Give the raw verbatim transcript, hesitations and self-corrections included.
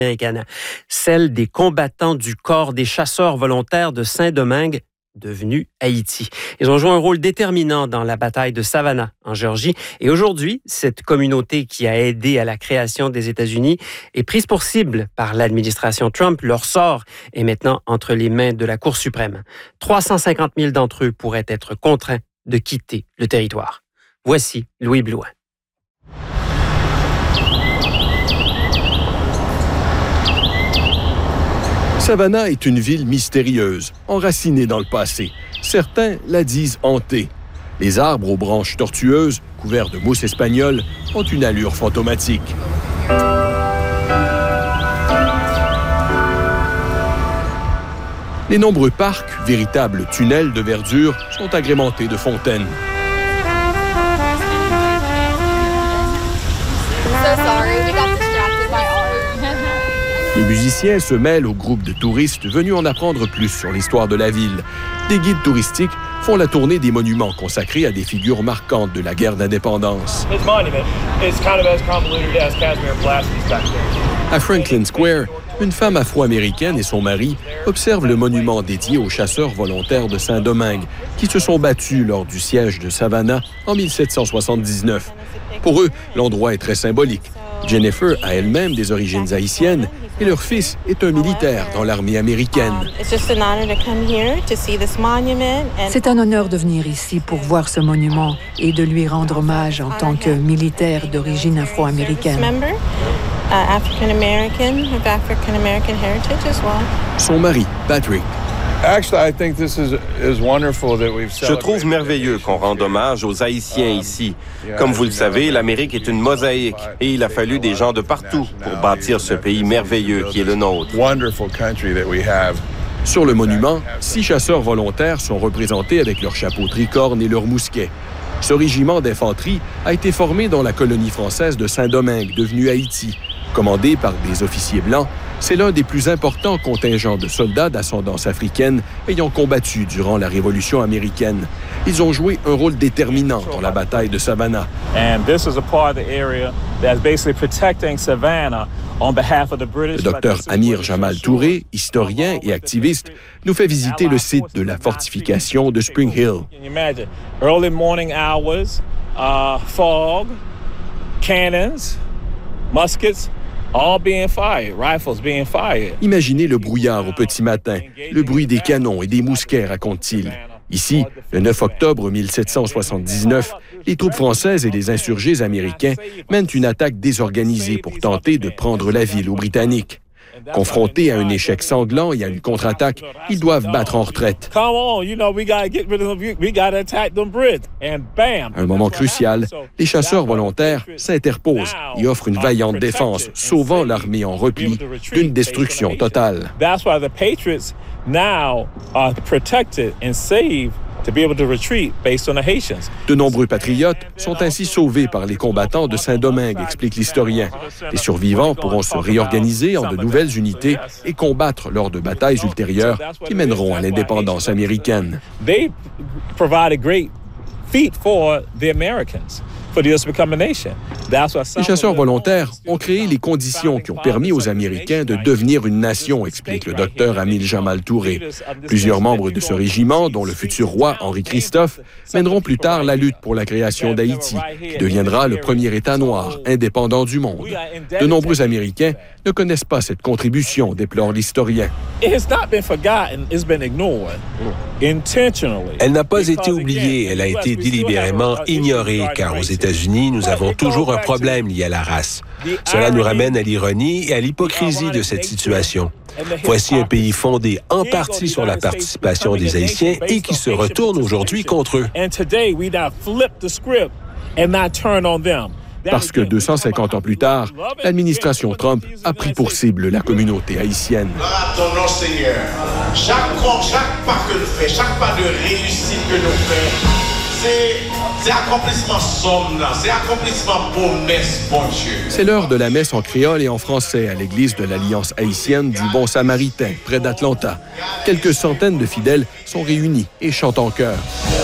américaine, celle des combattants du corps des chasseurs volontaires de Saint-Domingue, devenu Haïti. Ils ont joué un rôle déterminant dans la bataille de Savannah, en Géorgie. Et aujourd'hui, cette communauté qui a aidé à la création des États-Unis est prise pour cible par l'administration Trump. Leur sort est maintenant entre les mains de la Cour suprême. trois cent cinquante mille d'entre eux pourraient être contraints de quitter le territoire. Voici Louis Blouin. Savannah est une ville mystérieuse, enracinée dans le passé. Certains la disent hantée. Les arbres aux branches tortueuses, couverts de mousse espagnole, ont une allure fantomatique. Les nombreux parcs, véritables tunnels de verdure, sont agrémentés de fontaines. Les musiciens se mêlent au groupe de touristes venus en apprendre plus sur l'histoire de la ville. Des guides touristiques font la tournée des monuments consacrés à des figures marquantes de la guerre d'indépendance. À Franklin Square, une femme afro-américaine et son mari observent le monument dédié aux chasseurs volontaires de Saint-Domingue qui se sont battus lors du siège de Savannah en mille sept cent soixante-dix-neuf. Pour eux, l'endroit est très symbolique. Jennifer a elle-même des origines haïtiennes et leur fils est un militaire dans l'armée américaine. C'est un honneur de venir ici pour voir ce monument et de lui rendre hommage en tant que militaire d'origine afro-américaine. Son mari, Patrick. Je trouve merveilleux qu'on rende hommage aux Haïtiens ici. Comme vous le savez, l'Amérique est une mosaïque et il a fallu des gens de partout pour bâtir ce pays merveilleux qui est le nôtre. Sur le monument, six chasseurs volontaires sont représentés avec leurs chapeaux tricornes et leurs mousquets. Ce régiment d'infanterie a été formé dans la colonie française de Saint-Domingue, devenue Haïti. Commandé par des officiers blancs, c'est l'un des plus importants contingents de soldats d'ascendance africaine ayant combattu durant la Révolution américaine. Ils ont joué un rôle déterminant dans la bataille de Savannah. Le docteur Amir Jamal Touré, historien et activiste, nous fait visiter le site de la fortification de Spring Hill. Imaginez le brouillard au petit matin, le bruit des canons et des mousquets, raconte-t-il. Ici, le neuf octobre mille sept cent soixante-dix-neuf, les troupes françaises et les insurgés américains mènent une attaque désorganisée pour tenter de prendre la ville aux Britanniques. Confrontés à un échec sanglant et à une contre-attaque, ils doivent battre en retraite. À un moment crucial, les chasseurs volontaires s'interposent et offrent une vaillante défense, sauvant l'armée en repli d'une destruction totale. De nombreux patriotes sont ainsi sauvés par les combattants de Saint-Domingue, explique l'historien. Les survivants pourront se réorganiser en de nouvelles unités et combattre lors de batailles ultérieures qui mèneront à l'indépendance américaine. Les chasseurs volontaires ont créé les conditions qui ont permis aux Américains de devenir une nation, explique le docteur Amir Jamal Touré. Plusieurs membres de ce régiment, dont le futur roi Henri-Christophe, mèneront plus tard la lutte pour la création d'Haïti, qui deviendra le premier État noir indépendant du monde. De nombreux Américains ne connaissent pas cette contribution, déplore l'historien. Elle n'a pas été oubliée, elle a été délibérément ignorée, car aux États-Unis, nous avons toujours un problème lié à la race. Cela nous ramène à l'ironie et à l'hypocrisie de cette situation. Voici un pays fondé en partie sur la participation des Haïtiens et qui se retourne aujourd'hui contre eux. Parce que deux cent cinquante ans plus tard, l'administration Trump a pris pour cible la communauté haïtienne. Ton nom, Seigneur. Chaque, chaque pas que nous faisons, chaque pas de réussite que nous faisons, c'est accomplissement somme, c'est accomplissement promesse, bon Dieu. C'est l'heure de la messe en créole et en français à l'église de l'Alliance haïtienne du Bon Samaritain, près d'Atlanta. Quelques centaines de fidèles sont réunis et chantent en chœur.